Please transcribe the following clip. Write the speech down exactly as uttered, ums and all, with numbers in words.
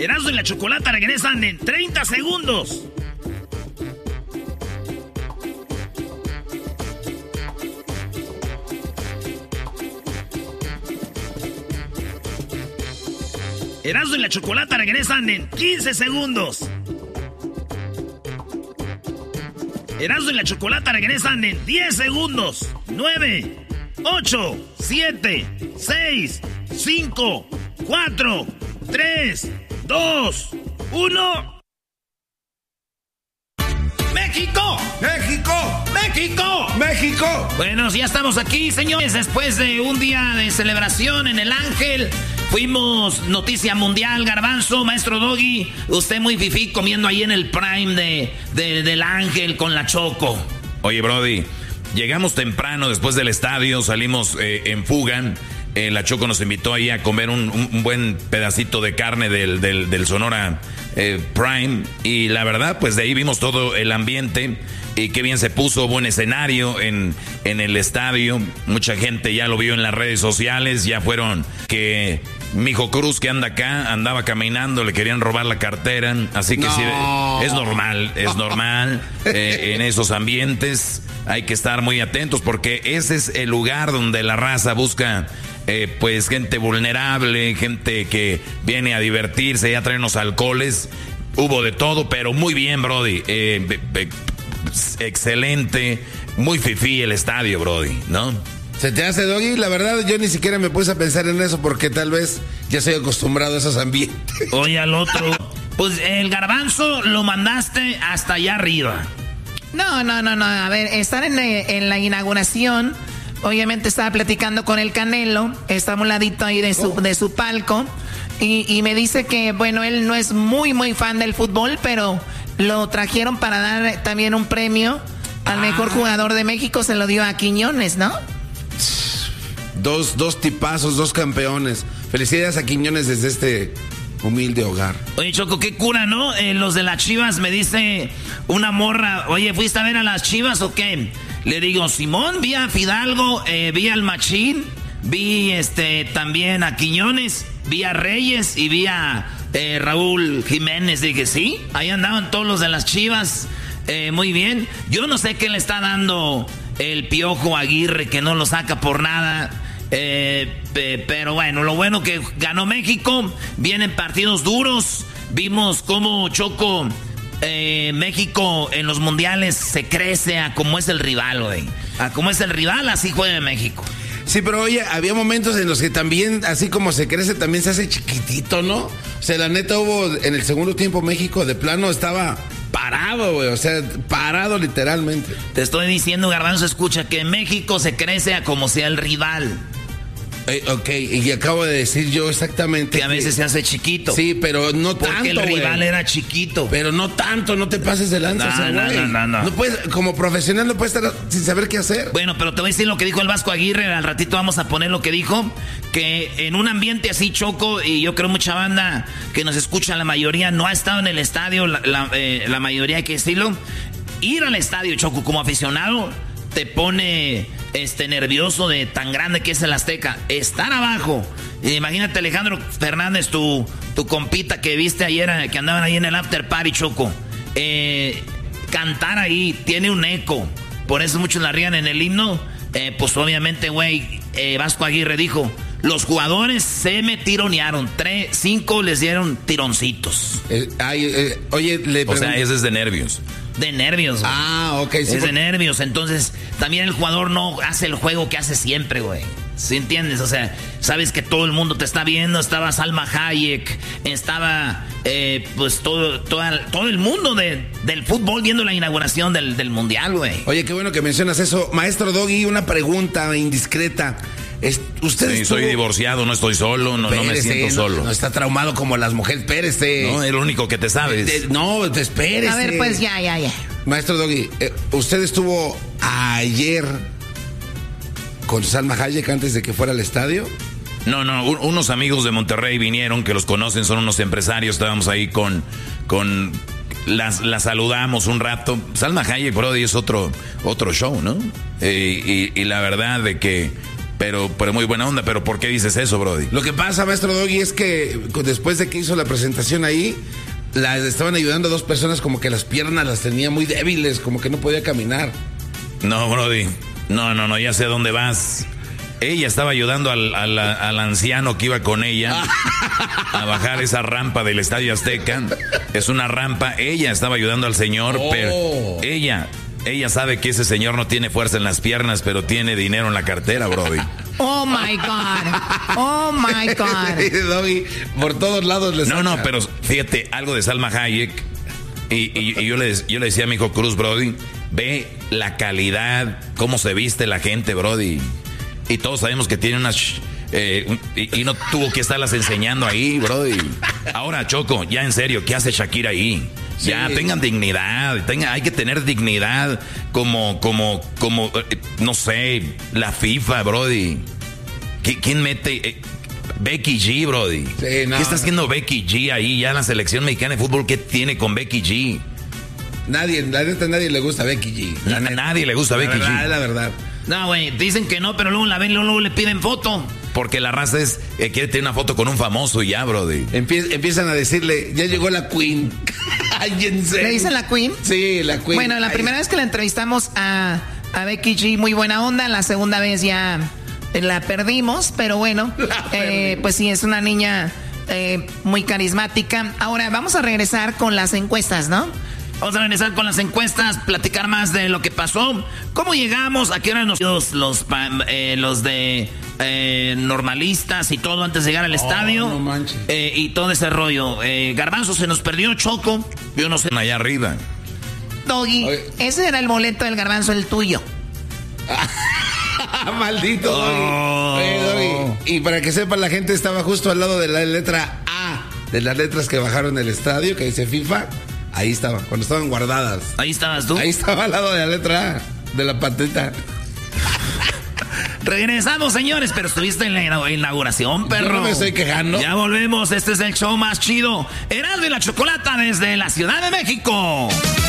Erasmo y la Chocolata regresan en treinta segundos. Erasmo y la Chocolata regresan en quince segundos. Erasmo y la Chocolata regresan en diez segundos. nueve, ocho, siete, seis, cinco, cuatro, tres, dos, uno. ¡México! ¡México! ¡México! ¡México! Bueno, ya estamos aquí, señores, después de un día de celebración en el Ángel. Fuimos noticia mundial, Garbanzo, Maestro Doggy. Usted muy fifí comiendo ahí en el Prime de, de, del Ángel con la Choco. Oye, Brody, llegamos temprano después del estadio, salimos eh, en fuga. Eh, la Choco nos invitó ahí a comer un, un, un buen pedacito de carne del, del, del Sonora eh, Prime. Y la verdad, pues de ahí vimos todo el ambiente. Y qué bien se puso, buen escenario en, en el estadio. Mucha gente ya lo vio en las redes sociales. Ya fueron que Mijo Cruz, que anda acá, andaba caminando, le querían robar la cartera. Así que no. Sí, es normal, es normal. eh, en esos ambientes hay que estar muy atentos porque ese es el lugar donde la raza busca... Eh, pues gente vulnerable, gente que viene a divertirse y a traernos alcoholes. Hubo de todo, pero muy bien, Brody. Eh, be, be, excelente, muy fifí el estadio, Brody, ¿no? ¿Se te hace, Doggy? La verdad, yo ni siquiera me puse a pensar en eso porque tal vez ya estoy acostumbrado a esos ambientes. Oye, al otro, pues el Garbanzo lo mandaste hasta allá arriba. No, no, no, no. A ver, estar en, en la inauguración... Obviamente estaba platicando con el Canelo, está a un ladito ahí de su, de su palco, y, y me dice que, bueno, él no es muy, muy fan del fútbol, pero lo trajeron para dar también un premio al mejor ah. jugador de México, se lo dio a Quiñones, ¿no? Dos, dos tipazos, dos campeones. Felicidades a Quiñones desde este humilde hogar. Oye, Choco, qué cura, ¿no? Eh, los de las Chivas, me dice una morra, oye, ¿fuiste a ver a las Chivas o qué? Le digo, Simón, vi a Fidalgo, eh, vi al Machín, vi este también a Quiñones, vi a Reyes y vi a eh, Raúl Jiménez. Dije, sí, ahí andaban todos los de las Chivas, eh, muy bien. Yo no sé qué le está dando el Piojo Aguirre, que no lo saca por nada. Eh, eh, pero bueno, lo bueno que ganó México, vienen partidos duros, vimos cómo Choco... Eh, México en los mundiales se crece a como es el rival, güey. A como es el rival, así juega México. Sí, pero oye, había momentos en los que también, así como se crece, también se hace chiquitito, ¿no? O sea, la neta hubo, en el segundo tiempo México de plano estaba parado, güey. O sea, parado literalmente. Te estoy diciendo, Garbanzo, escucha, que México se crece a como sea el rival. Eh, ok, y acabo de decir yo exactamente que a veces que, se hace chiquito. Sí, pero no porque tanto, porque el rival wey. Era chiquito. Pero no tanto, no te pases de lanza, no, no, no, no, no. No puedes, como profesional no puedes estar sin saber qué hacer. Bueno, pero te voy a decir lo que dijo el Vasco Aguirre. Al ratito vamos a poner lo que dijo. Que en un ambiente así, Choco, y yo creo mucha banda que nos escucha, la mayoría no ha estado en el estadio, la, la, eh, la mayoría hay que decirlo. Ir al estadio, Choco, como aficionado, te pone... Este nervioso de tan grande que es el Azteca. Estar abajo. Imagínate, Alejandro Fernández, tu, tu compita que viste ayer, que andaban ahí en el after party, Choco. Eh, cantar ahí tiene un eco. Por eso muchos la rían en el himno. Eh, pues obviamente, güey, eh, Vasco Aguirre dijo: los jugadores se me tironearon. Tres, cinco les dieron tironcitos. Eh, ay, eh, oye, le o sea, ese es de nervios. De nervios, güey. Ah, ok. Sí, es porque... de nervios. Entonces, también el jugador no hace el juego que hace siempre, güey. ¿Sí entiendes? O sea, sabes que todo el mundo te está viendo. Estaba Salma Hayek. Estaba, eh, pues, todo, toda, todo el mundo de, del fútbol viendo la inauguración del, del Mundial, güey. Oye, qué bueno que mencionas eso. Maestro Doggy, una pregunta indiscreta. Es, usted sí, estuvo... soy divorciado, no estoy solo, no, no me siento no, solo. No está traumado como las mujeres, espérese. No, es lo único que te sabes. De, no, espérese. A ver, pues ya, ya, ya. Maestro Doggy, eh, usted estuvo ayer con Salma Hayek antes de que fuera al estadio. No, no, un, unos amigos de Monterrey vinieron, que los conocen, son unos empresarios, estábamos ahí con... con las, las saludamos un rato. Salma Hayek, Brody, es otro, otro show, ¿no? Eh, y, y la verdad de que... Pero, pero muy buena onda. Pero ¿por qué dices eso, Brody? Lo que pasa, maestro Doggy, es que después de que hizo la presentación ahí, la estaban ayudando a dos personas como que las piernas las tenía muy débiles, como que no podía caminar. No, Brody. No, no, no, ya sé dónde vas. Ella estaba ayudando al, al, al anciano que iba con ella a bajar esa rampa del Estadio Azteca. Es una rampa. Ella estaba ayudando al señor, oh. pero ella, ella sabe que ese señor no tiene fuerza en las piernas, pero tiene dinero en la cartera, Brody. Oh my God. Oh my God. Doggy, por todos lados le saca. No, no, pero fíjate, algo de Salma Hayek. Y, y, y yo, le, yo le decía a mi hijo Cruz, Brody, ve la calidad, cómo se viste la gente, Brody. Y todos sabemos que tiene unas... Eh, y, y no tuvo que estarlas enseñando ahí, Brody. Ahora, Choco, ya en serio, ¿qué hace Shakira ahí? Sí. Ya, tengan dignidad, tengan, hay que tener dignidad como, como, como, eh, no sé, la FIFA, Brody. ¿Quién mete...? Eh, Becky G, Brody. Sí, no, ¿Qué está haciendo no. Becky G ahí ya en la selección mexicana de fútbol? ¿Qué tiene con Becky G? Nadie, la neta, nadie le gusta a Becky G. La nadie le gusta a Becky verdad, G. Es la verdad. No, güey, dicen que no, pero luego la ven, luego, luego le piden foto. Porque la raza es, eh, quiere tener una foto con un famoso y ya, Brody. Empie- empiezan a decirle, ya llegó la Queen. ¿Le dicen la Queen? Sí, la Queen. Bueno, la Ay. primera vez que la entrevistamos a, a Becky G, muy buena onda. La segunda vez ya la perdimos, pero bueno, eh, pues sí, es una niña eh, muy carismática. Ahora, vamos a regresar con las encuestas, ¿no? Vamos a regresar con las encuestas, platicar más de lo que pasó. ¿Cómo llegamos? ¿A qué hora nos los los, eh, los de eh, normalistas y todo antes de llegar al oh, estadio? No manches. Eh, y todo ese rollo. Eh, Garbanzo se nos perdió, Choco. Yo no sé. Allá arriba. Doggy, Oye. ese era el boleto del Garbanzo, el tuyo. Maldito Doggy. Oh. Oye, Doggy. Y para que sepan, la gente estaba justo al lado de la letra A, de las letras que bajaron del estadio, que dice FIFA. Ahí estaba, cuando estaban guardadas. Ahí estabas tú. Ahí estaba al lado de la letra A, de la patenta. Regresamos, señores, pero estuviste en la inauguración, perro. Yo no me estoy quejando. Ya volvemos, este es el show más chido. Erasmo y la Chocolata desde la Ciudad de México.